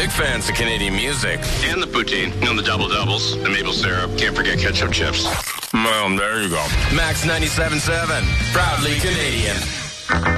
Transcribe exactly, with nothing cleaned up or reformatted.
Big fans of Canadian music. And the poutine. And the double-doubles. The maple syrup. Can't forget ketchup chips. Well, there you go. Max ninety-seven point seven. Proudly Canadian.